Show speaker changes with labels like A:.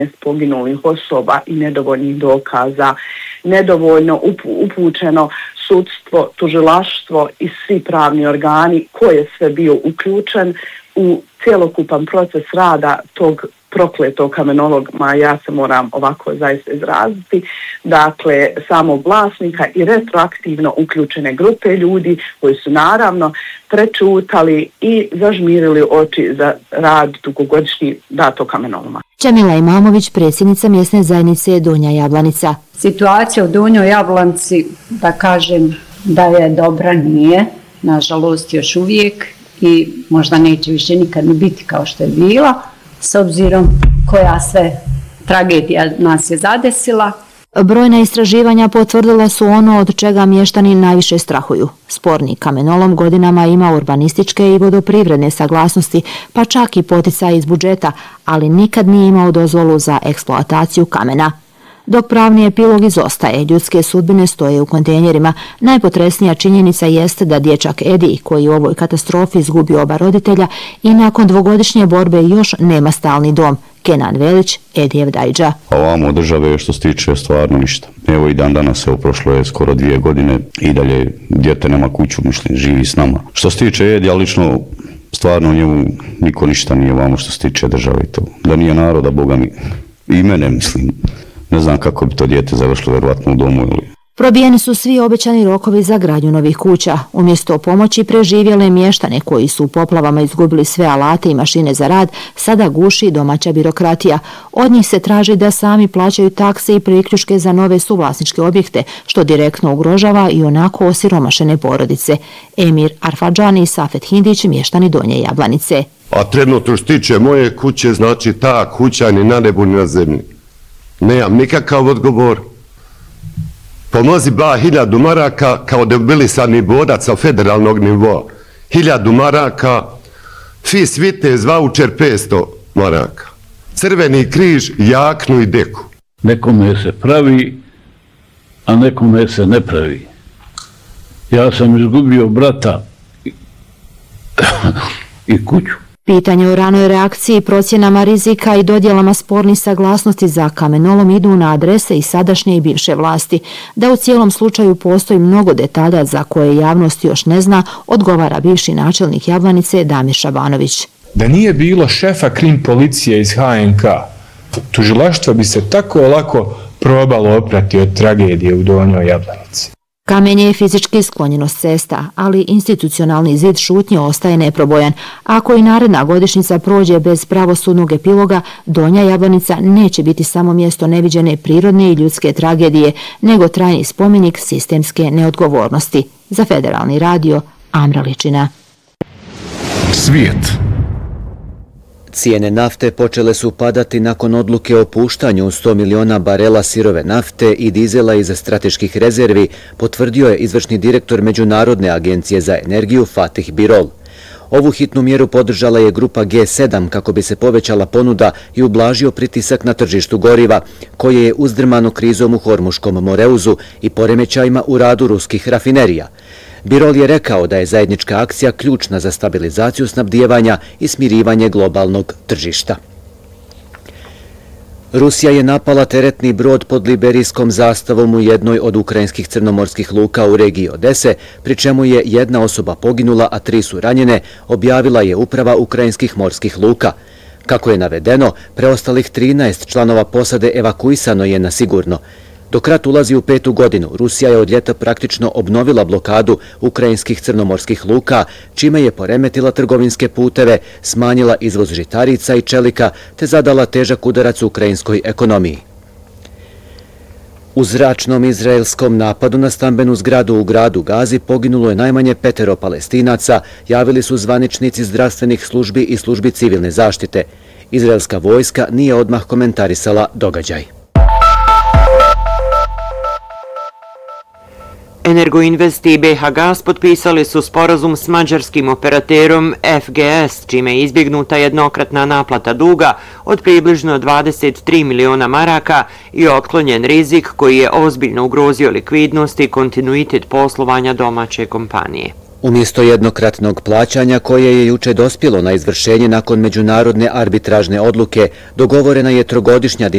A: poginulih osoba i nedovoljnih dokaza, nedovoljno upućeno sudstvo, tužilaštvo i svi pravni organi ko je sve bio uključen u cjelokupan proces rada tog prokletog kamenoloma, ja se moram ovako zaista izraziti, dakle samog vlasnika i retroaktivno uključene grupe ljudi koji su naravno prečutali i zažmirili oči za rad dugogodišnji datog kamenoloma.
B: Čamila Imamović, predsjednica mjesne zajednice Donja Jablanica.
C: Situacija u Donjoj Jablanici, da kažem da je dobra, nije, nažalost još uvijek i možda neće više nikad ni biti kao što je bila, s obzirom koja sve tragedija nas je zadesila.
B: Brojna istraživanja potvrdila su ono od čega mještani najviše strahuju. Sporni kamenolom godinama ima urbanističke i vodoprivredne saglasnosti, pa čak i poticaj iz budžeta, ali nikad nije imao dozvolu za eksploataciju kamena. Dok pravni epilog izostaje, ljudske sudbine stoje u kontejnerima. Najpotresnija činjenica jeste da dječak Edi, koji u ovoj katastrofi izgubio oba roditelja i nakon dvogodišnje borbe još nema stalni dom. Kenan Velić, Edijev dajđa.
D: A ovamo od države što se tiče stvarno ništa. Evo i dan danas, prošlo je skoro 2 godine i dalje dijete nema kuću, mislim, živi s nama. Što se tiče Edija, lično stvarno njemu niko ništa nije ovamo što se tiče države i to. Da nije naroda, Boga mi, i mene mislim. Ne znam kako bi to dijete završilo vjerovatno u domu ili...
B: Probijeni su svi obećani rokovi za gradnju novih kuća. Umjesto pomoći preživjele mještane koji su u poplavama izgubili sve alate i mašine za rad, sada guši domaća birokratija. Od njih se traži da sami plaćaju takse i priključke za nove suvlasničke objekte, što direktno ugrožava i onako osiromašene porodice. Emir Arfadžani i Safet Hindić, mještani Donje Jablanice.
E: A trenutno što tiče moje kuće, znači ta kuća ni na nebu ni na zemlji. Nemam nikakav odgovor. Pomozi ba 1000 maraka kao debilisani borac sa federalnog nivoa. 1000 maraka, FIS Vitez voucher 500 maraka. Crveni križ, jaknu i deku.
F: Nekome se pravi, a nekome se ne pravi. Ja sam izgubio brata i kuću.
B: Pitanje o ranoj reakciji, procjenama rizika i dodjelama spornih saglasnosti za kamenolom idu na adrese i sadašnje i bivše vlasti. Da u cijelom slučaju postoji mnogo detalja za koje javnost još ne zna, odgovara bivši načelnik Jablanice Damir Šabanović.
G: Da nije bilo šefa krim policije iz HNK, tužilaštvo bi se tako lako probalo oprati od tragedije u Donjoj Jablanici.
B: Kamen je fizički sklonjenost cesta, ali institucionalni zid šutnje ostaje neprobojan. Ako i naredna godišnjica prođe bez pravosudnog epiloga, Donja Jablanica neće biti samo mjesto neviđene prirodne i ljudske tragedije, nego trajni spomenik sistemske neodgovornosti. Za Federalni radio, Amra Ličina.
H: Svijet. Cijene nafte počele su padati nakon odluke o puštanju 100 miliona barela sirove nafte i dizela iz strateških rezervi, potvrdio je izvršni direktor Međunarodne agencije za energiju Fatih Birol. Ovu hitnu mjeru podržala je grupa G7 kako bi se povećala ponuda i ublažio pritisak na tržištu goriva, koje je uzdrmano krizom u Hormuškom moreuzu i poremećajima u radu ruskih rafinerija. Birol je rekao da je zajednička akcija ključna za stabilizaciju snabdijevanja i smirivanje globalnog tržišta. Rusija je napala teretni brod pod liberijskom zastavom u jednoj od ukrajinskih crnomorskih luka u regiji Odese, pri čemu je 1 osoba poginula, a 3 su ranjene, objavila je uprava ukrajinskih morskih luka. Kako je navedeno, preostalih 13 članova posade evakuisano je na sigurno. Dok rat ulazi u 5. godinu, Rusija je od ljeta praktično obnovila blokadu ukrajinskih crnomorskih luka, čime je poremetila trgovinske puteve, smanjila izvoz žitarica i čelika, te zadala težak udarac ukrajinskoj ekonomiji. U zračnom izraelskom napadu na stambenu zgradu u gradu Gazi poginulo je najmanje 5 Palestinaca, javili su zvaničnici zdravstvenih službi i službi civilne zaštite. Izraelska vojska nije odmah komentarisala događaj.
I: Energoinvest i BH Gas potpisali su sporazum s mađarskim operaterom FGS, čime je izbjegnuta jednokratna naplata duga od približno 23 miliona maraka i otklonjen rizik koji je ozbiljno ugrozio likvidnost i kontinuitet poslovanja domaće kompanije.
H: Umjesto jednokratnog plaćanja koje je juče dospjelo na izvršenje nakon međunarodne arbitražne odluke, dogovorena je 3-godišnja